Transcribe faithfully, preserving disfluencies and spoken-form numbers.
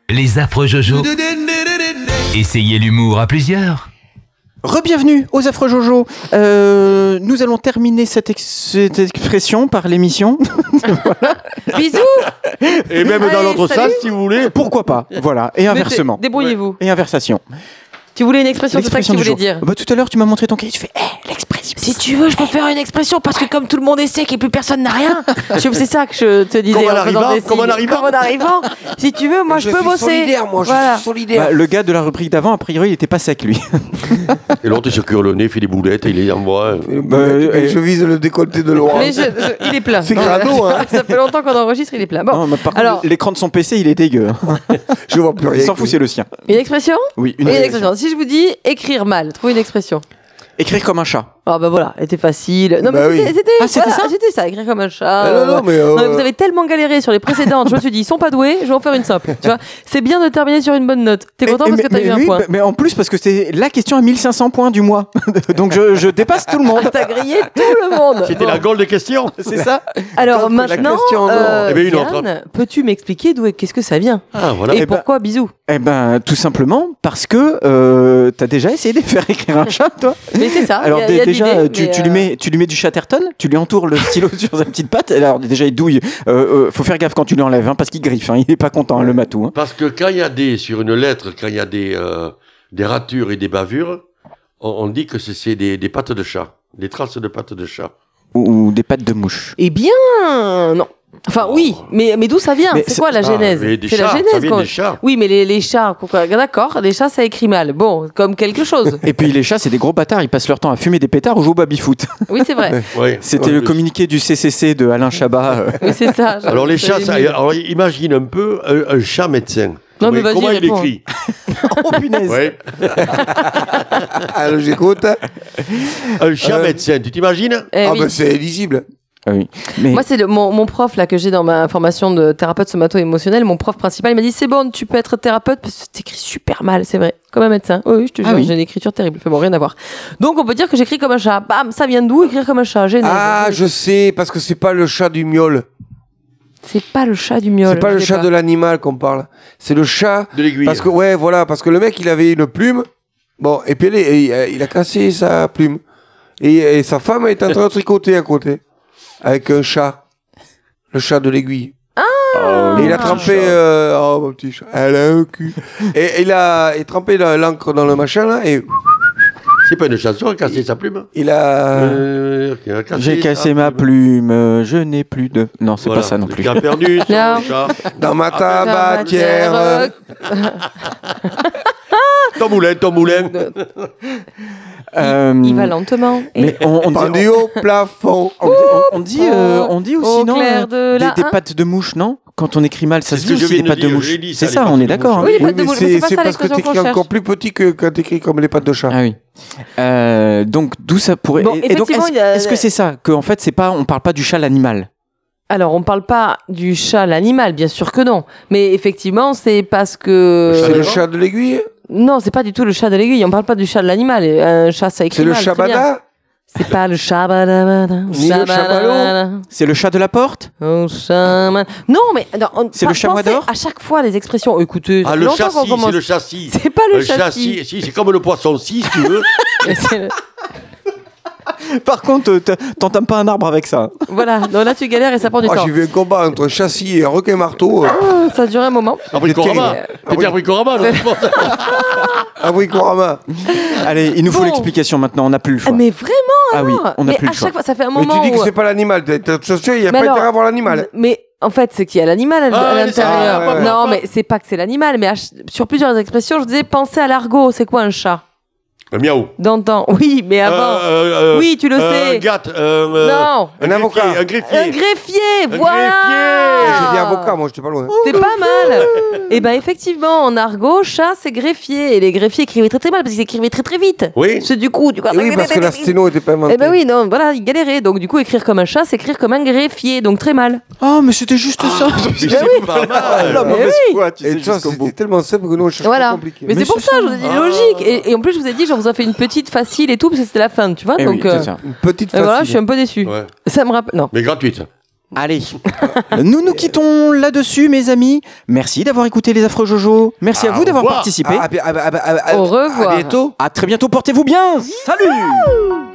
Les affreux Jojo. Essayez l'humour à plusieurs. Re-bienvenue aux affreux Jojo. Euh, nous allons terminer cette, ex- cette expression par l'émission. Voilà. Bisous. Et même Allez, dans l'autre salut. sens, si vous voulez. Pourquoi pas. Voilà. Et inversement. Dé- Débrouillez-vous. Et inversation. Tu voulais une expression, c'est ça que tu du voulais jour. dire. Bah, tout à l'heure, tu m'as montré ton cahier. Tu fais hey, l'expression. Si tu veux, je peux faire une expression parce que comme tout le monde est sec et plus personne n'a rien. Je- C'est ça que je te disais. Comme en en faisant arrivant, des comme en signes. arrivant. Comme en arrivant. Si tu veux, moi je, je peux suis bosser. solidaire, moi, Voilà. je suis solidaire. Bah, le gars de la rubrique d'avant, a priori, il était pas sec, lui. Et l'autre, il se cure le nez, fait des boulettes, il les envoie. Bah, euh, je vise le décolleté de Laurent. Mais je- je- il est plein. C'est Non, crado, hein. Ça fait longtemps qu'on enregistre, il est plein. Bon, Non, mais par alors- contre, l'écran de son P C, il est dégueu. Je vois plus rien. Il s'en fout, c'est le sien. une expression Oui, Une expression. Si je vous dis écrire mal, trouve une expression. Écrire comme un chat. Ah bah voilà, elle était facile. Non mais Bah c'était, oui. c'était, Ah, c'était voilà, ça c'était ça, écrire comme un chat. Ah, non, non, mais, euh, Non, mais vous avez tellement galéré sur les précédentes, je me suis dit, ils sont pas doués, je vais en faire une simple. Tu vois, c'est bien de terminer sur une bonne note. T'es content Mais- parce que t'as mais, eu un oui, point. mais- Mais en plus, parce que c'est la question à mille cinq cents points du mois. Donc je, je dépasse tout le monde. T'as grillé tout le monde. C'était Bon. la goal de questions. C'est ça. Alors Quand la maintenant, question, non. euh, Eh ben, une Yann, autre. peux-tu m'expliquer d'où est, qu'est-ce que ça vient Ah, voilà. et Eh ben- pourquoi bisous? Eh ben, tout simplement parce que euh, t'as déjà essayé de faire écrire un chat, toi. Mais c'est ça. Alors y a- dé- y a déjà, d'idées, tu, mais, tu euh, lui mets, tu lui mets du Chatterton, tu lui entoures le stylo sur sa petite patte. Alors déjà, il douille. Euh, euh, faut faire gaffe quand tu lui enlèves, hein, parce qu'il griffe. Hein, il est pas content, hein, le matou. Hein. Parce que quand il y a des, sur une lettre, quand il y a des, euh, des ratures et des bavures, on, on dit que c'est, c'est des, des pattes de chat. Des traces de pattes de chat. Ou, ou des pattes de mouche. Eh bien, non. Enfin oui, mais mais d'où ça vient? Mais C'est c'est- quoi la Ah, genèse? mais des C'est chats, la ça genèse. vient qu'on- des chats. Oui, mais les, les chats, pourquoi- d'accord, les chats ça écrit mal. Bon, comme quelque chose. Et puis les chats, c'est des gros bâtards. Ils passent leur temps à fumer des pétards ou jouer au baby-foot. Oui, c'est vrai. Ouais. C'était En le plus. communiqué du C C C de Alain Chabat. euh. Oui, c'est ça. Alors les chats, ça, mis- alors, imagine un peu un, un chat médecin. Non, mais Comment- vas-y, Comment il réponds. écrit? Oh punaise. Ouais. Alors j'écoute. Un chat Euh, médecin, tu t'imagines? Eh Ah oui. bah c'est lisible. Ah oui. Mais Moi, c'est le- mon, mon prof là que j'ai dans ma formation de thérapeute somato-émotionnel. Mon prof principal, il m'a dit c'est bon, tu peux être thérapeute parce que t'écris super mal, c'est vrai, comme un médecin. Oui, oui, je te Ah jure, oui. j'ai une écriture terrible. Enfin bon, rien à voir. Donc, on peut dire que j'écris comme un chat. Bam, ça vient d'où écrire comme un chat? Genèse. Ah, je sais, parce que c'est pas le chat du miaule. C'est pas le chat du miaule. C'est pas je le sais chat de l'animal qu'on parle. C'est le chat. De l'aiguille. Parce que, ouais, voilà, parce que le mec, il avait une plume. Bon, et puis elle est- et, euh, il a cassé sa plume. Et, et sa femme est en train de tricoter à côté. Avec un chat. Le chat de l'aiguille. Oh, Et il a le trempé, chat. euh, oh mon petit chat, elle a un cul. Et il a il a trempé la- l'encre dans le machin là, et C'est pas une chanson, a cassé sa plume. il a. Euh, qui a cassé j'ai sa cassé ma plume. euh, Je n'ai plus de. Non, c'est Voilà. pas ça non plus. Qui a perdu son Non. chat. Dans ma pas. tabatière. Euh, Ton moulin, ton moulin. Euh, Il va lentement. Et Mais on, on dit, Pendu au plafond. on, on- on dit, euh, on dit aussi au non clair euh, de des, la des un. pattes de mouche, non? Quand on écrit mal, ça C'est se ce dit que je aussi viens des de pattes de dire, mouche. j'ai dit ça, C'est les ça, pattes on de est d'accord. mouche. hein. Oui, les Oui, pattes de mais mouche, mais c'est c'est pas c'est ça parce que l'expression t'écris qu'on cherche. encore plus petit que quand t'écris comme les pattes de chat. Ah oui. Euh, donc d'où ça pourrait. Bon, et, et donc effectivement, est-ce il y a- est-ce que c'est ça que en fait c'est pas on parle pas du chat l'animal. Alors, on parle pas du chat, l'animal, bien sûr que non. Mais effectivement, c'est parce que. Le chat C'est le d'avant chat de l'aiguille. Non, c'est pas du tout le chat de l'aiguille. On parle pas du chat de l'animal. Un chat, ça écrit C'est le mal, très bien. chabada. C'est pas le chabadabada. Ni le chamallow. C'est le chat de la porte. Oh, chaman. Non, mais non, on- C'est pas- le chamois pensez d'or à chaque fois les expressions. Écoutez, ça Ah, fait le longtemps qu'on châssis, commence. c'est le châssis. C'est pas le Le châssis. si, c'est comme le poisson si, si tu veux. C'est le- Par contre, euh, t'as- t'entames pas un arbre avec ça. Voilà, donc là tu galères et ça prend du Oh, temps. j'ai vu un combat entre un châssis et un requin marteau. euh, Ah, ça dure un moment. Abricorama. T'étais abricorama, non? Un bricorama. Allez, il nous faut Bon. l'explication maintenant. On n'a plus le Ah, choix. mais vraiment Ah oui, alors on n'a Mais plus à le choix. chaque fois, ça fait un Mais moment tu dis que où- c'est pas l'animal. T'es t'es sûr, il n'y a Mais pas alors- intérêt à voir l'animal. Mais en fait, c'est qu'il y a l'animal à, l- Ah, à ouais, l'intérieur. ça, ouais, ouais. Non, mais c'est pas que c'est l'animal, mais à ch- sur plusieurs expressions, je disais pensez à l'argot. C'est quoi un chat? Un miaou. D'antan. Oui, mais avant. Euh, euh, Oui, tu le euh, sais. Un gâte. euh, euh, Non. Un, Un avocat. greffier, Un greffier. Un greffier, Un voilà. greffier. J'ai dit avocat, moi, j'étais pas loin. C'est pas mal. Et ben effectivement, en argot, chat c'est greffier. Et les greffiers écrivaient très très mal parce qu'ils écrivaient très très vite. Oui. C'est du coup, du coup. Et oui, parce que la sténo était pas inventée. Eh ben oui, non, voilà, ils galéraient. Donc du coup, écrire comme un chat, c'est écrire comme un greffier, donc très mal. Oh, mais c'était juste ça. Mais c'est pas mal. La mauvaise oui. foi, tu sais, Et ça, jusqu'au bout. c'était tellement simple que nous, on cherche Voilà. pas compliqué. Mais, Mais c'est pour c'est ça, ça. je vous ai dit Ah. logique. Et, et en plus, je vous ai dit, je vous ai fait une petite facile et tout, parce que c'était la fin, tu vois. Eh donc oui, c'est euh, ça. Une petite et voilà, je facile. suis un peu déçu. Ouais. Ça me rappelle. Non. Mais gratuite. Allez, nous nous quittons là-dessus, mes amis. Merci d'avoir écouté les Affreux Jojo. Merci à Au vous d'avoir revoir. participé. Ah, ah, ah, ah, ah, ah, Au revoir. À bientôt. À très bientôt, portez-vous bien. Salut.